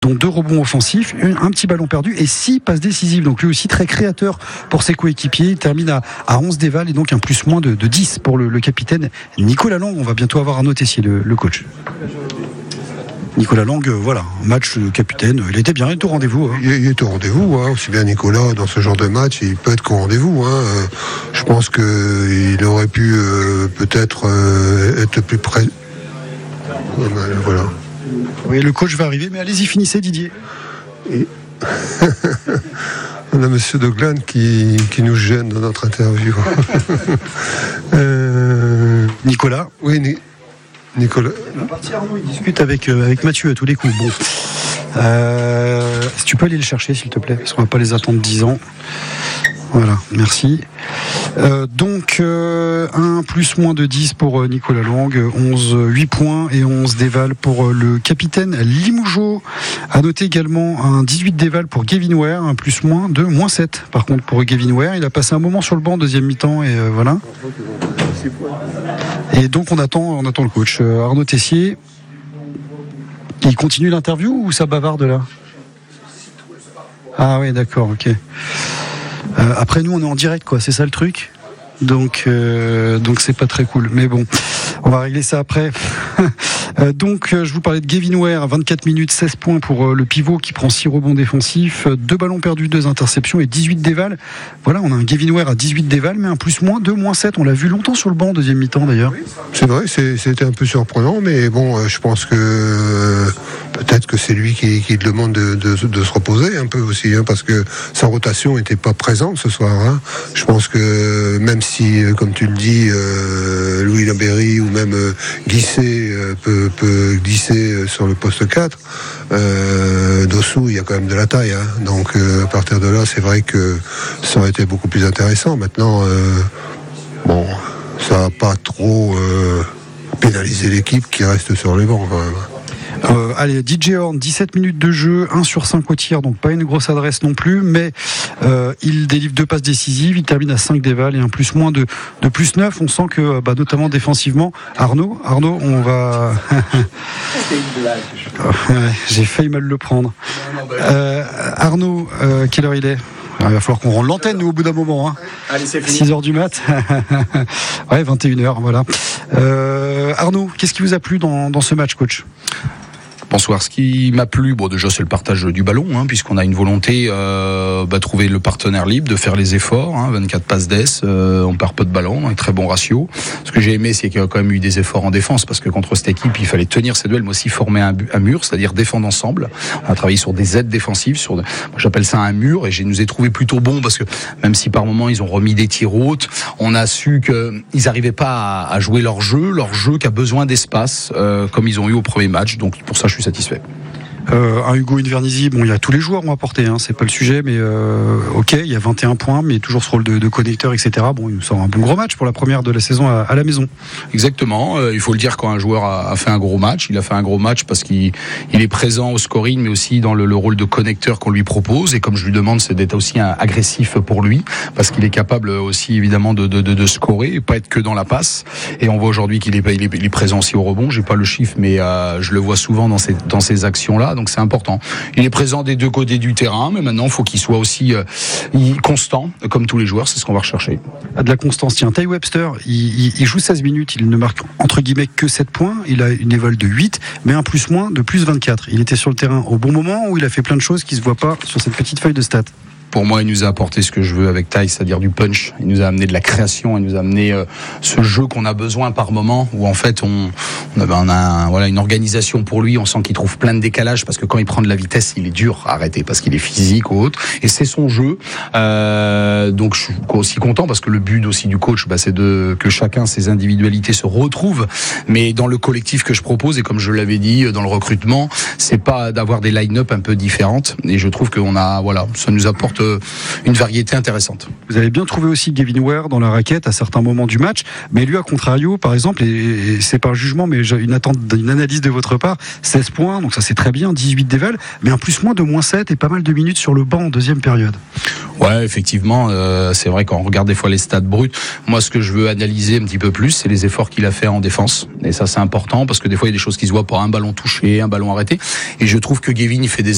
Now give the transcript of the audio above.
dont 2 rebonds offensifs, un petit ballon perdu et 6 passes décisives. Donc lui aussi très créateur pour ses coéquipiers. Il termine à 11 dévals et donc un plus-moins de 10 pour le capitaine Nicolas Lang. On va bientôt avoir Arnaud Tessier, le coach. Nicolas Lang, voilà, match de capitaine, il était bien, il est au rendez-vous. Il est au rendez-vous, aussi bien Nicolas, dans ce genre de match, il peut être qu'au rendez-vous. Je pense qu'il aurait pu peut-être être plus près. Voilà. Oui, le coach va arriver, mais allez-y, finissez Didier. On a monsieur Doglan qui nous gêne dans notre interview. Nicolas. Oui, Nicolas. Arnaud, il discute avec Mathieu à tous les coups. Bon. Si tu peux aller le chercher, s'il te plaît, parce qu'on va pas les attendre 10 ans. Voilà, merci. Donc, un plus-moins de 10 pour Nicolas Lang, 8 points et 11 dévals pour le capitaine Limougeau. À noter également un 18 dévals pour Gavin Ware, un plus-moins de -7. Par contre, pour Gavin Ware, il a passé un moment sur le banc, deuxième mi-temps, et voilà. Et donc, on attend le coach. Arnaud Tessier, il continue l'interview ou ça bavarde là ? Ah oui, d'accord, ok. Après nous on est en direct quoi, c'est ça le truc. Donc c'est pas très cool. Mais bon, on va régler ça après. Donc je vous parlais de Gavin Ware, 24 minutes, 16 points pour le pivot qui prend 6 rebonds défensifs, 2 ballons perdus, 2 interceptions et 18 dévals. Voilà, on a un Gavin Ware à 18 dévals, mais un plus-moins de -7. On l'a vu longtemps sur le banc, deuxième mi-temps d'ailleurs. C'est vrai, c'était un peu surprenant, mais bon, je pense que peut-être que c'est lui qui demande de se reposer un peu aussi, parce que sa rotation n'était pas présente ce soir. Je pense que même si, comme tu le dis, Louis Laberry ou même Guisset peut glisser sur le poste 4, Dossou, il y a quand même de la taille. Donc à partir de là, c'est vrai que ça aurait été beaucoup plus intéressant. Maintenant, bon, ça va pas trop pénaliser l'équipe qui reste sur les bancs quand même. Allez, DJ Horn, 17 minutes de jeu, 1 sur 5 au tir, donc pas une grosse adresse non plus, mais il délivre 2 passes décisives, il termine à 5 dévals et un plus-moins de plus 9. On sent que, notamment défensivement, Arnaud, on va... J'ai failli mal le prendre. Arnaud, quelle heure il est ? Il va falloir qu'on rende l'antenne, nous, au bout d'un moment. Allez, c'est fini. 6h du mat. Ouais, 21h, voilà. Arnaud, qu'est-ce qui vous a plu dans ce match, coach ? Bonsoir. Ce qui m'a plu, déjà c'est le partage du ballon, puisqu'on a une volonté trouver le partenaire libre, de faire les efforts. 24 passes d'ess, on perd peu de ballon, un très bon ratio. Ce que j'ai aimé, c'est qu'il y a quand même eu des efforts en défense, parce que contre cette équipe, il fallait tenir ces duels, mais aussi former un mur, c'est-à-dire défendre ensemble. On a travaillé sur des aides défensives, moi j'appelle ça un mur, et je nous ai trouvé plutôt bons, parce que même si par moments ils ont remis des tirs hautes, on a su qu'ils n'arrivaient pas à jouer leur jeu qui a besoin d'espace, comme ils ont eu au premier match. Donc pour ça, je suis satisfait. Un Hugo Invernizzi, il y a tous les joueurs ont apporté, c'est pas le sujet, mais ok, il y a 21 points, mais toujours ce rôle de connecteur, etc. Il nous sort un bon gros match pour la première de la saison à la maison. Exactement, il faut le dire, quand un joueur a fait un gros match, il a fait un gros match parce qu'il est présent au scoring, mais aussi dans le rôle de connecteur qu'on lui propose, et comme je lui demande, c'est d'être aussi agressif pour lui, parce qu'il est capable aussi évidemment de scorer, et pas être que dans la passe, et on voit aujourd'hui qu'il est présent aussi au rebond. J'ai pas le chiffre, mais je le vois souvent dans ces actions-là. Donc c'est important. Il est présent des deux côtés du terrain, mais maintenant il faut qu'il soit aussi constant, comme tous les joueurs. C'est ce qu'on va rechercher. De la constance. Tiens, Ty Webster, il joue 16 minutes, il ne marque entre guillemets que 7 points. Il a une éval de 8, mais un plus-moins de plus 24. Il était sur le terrain au bon moment, où il a fait plein de choses qui se voient pas sur cette petite feuille de stats. Pour moi, il nous a apporté ce que je veux avec Ty, c'est-à-dire du punch. Il nous a amené de la création, il nous a amené ce jeu qu'on a besoin par moment, où en fait on a une organisation pour lui. On sent qu'il trouve plein de décalages, parce que quand il prend de la vitesse, il est dur à arrêter, parce qu'il est physique ou autre, et c'est son jeu. Donc je suis aussi content, parce que le but aussi du coach, c'est que chacun ses individualités se retrouvent, mais dans le collectif que je propose, et comme je l'avais dit dans le recrutement, c'est pas d'avoir des line-up un peu différentes, et je trouve que ça nous apporte une variété intéressante. Vous avez bien trouvé aussi Gavin Ware dans la raquette à certains moments du match, mais lui, à contrario, par exemple, et c'est pas un jugement, mais j'ai une analyse de votre part, 16 points, donc ça c'est très bien, 18 dévals, mais un plus-moins de -7 et pas mal de minutes sur le banc en deuxième période. Ouais, effectivement, c'est vrai, quand on regarde des fois les stats bruts, moi ce que je veux analyser un petit peu plus, c'est les efforts qu'il a fait en défense, et ça c'est important, parce que des fois il y a des choses qui se voient pas, un ballon touché, un ballon arrêté, et je trouve que Gavin il fait des